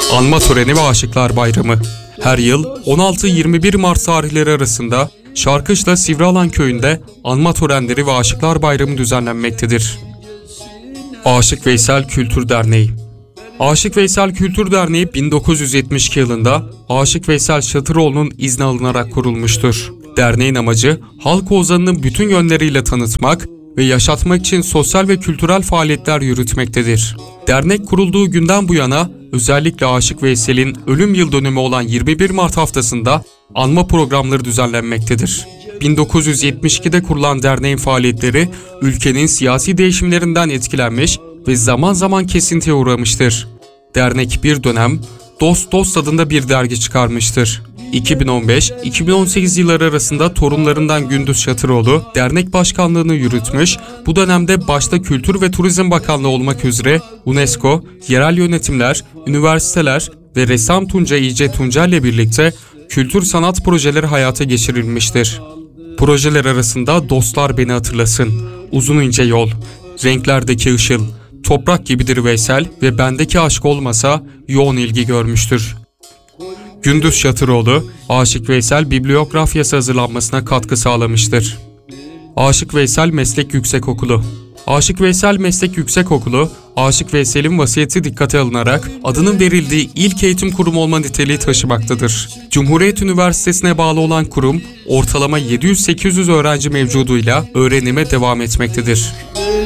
Anma töreni ve Aşıklar Bayramı. Her yıl 16-21 Mart tarihleri arasında Şarkışla Sivrialan Köyü'nde anma törenleri ve Aşıklar Bayramı düzenlenmektedir. Aşık Veysel Kültür Derneği. Aşık Veysel Kültür Derneği 1972 yılında Aşık Veysel Şatıroğlu'nun izni alınarak kurulmuştur. Derneğin amacı halk ozanını bütün yönleriyle tanıtmak ve yaşatmak için sosyal ve kültürel faaliyetler yürütmektedir. Dernek kurulduğu günden bu yana özellikle Aşık Veysel'in ölüm yıl dönümü olan 21 Mart haftasında anma programları düzenlenmektedir. 1972'de kurulan derneğin faaliyetleri ülkenin siyasi değişimlerinden etkilenmiş ve zaman zaman kesintiye uğramıştır. Dernek bir dönem Dost adında bir dergi çıkarmıştır. 2015-2018 yılları arasında torunlarından Gündüz Şatıroğlu dernek başkanlığını yürütmüş, bu dönemde başta Kültür ve Turizm Bakanlığı olmak üzere UNESCO, yerel yönetimler, üniversiteler ve ressam Tuncay İce Tuncel ile birlikte kültür sanat projeleri hayata geçirilmiştir. Projeler arasında Dostlar Beni Hatırlasın, Uzun İnce Yol, Renklerdeki Işıl, Toprak Gibidir Veysel ve Bendeki Aşk Olmasa yoğun ilgi görmüştür. Gündüz Şatıroğlu, Aşık Veysel bibliografyası hazırlanmasına katkı sağlamıştır. Aşık Veysel Meslek Yüksekokulu. Aşık Veysel Meslek Yüksekokulu, Aşık Veysel'in vasiyeti dikkate alınarak adının verildiği ilk eğitim kurumu olma niteliği taşımaktadır. Cumhuriyet Üniversitesi'ne bağlı olan kurum, ortalama 700-800 öğrenci mevcuduyla öğrenime devam etmektedir.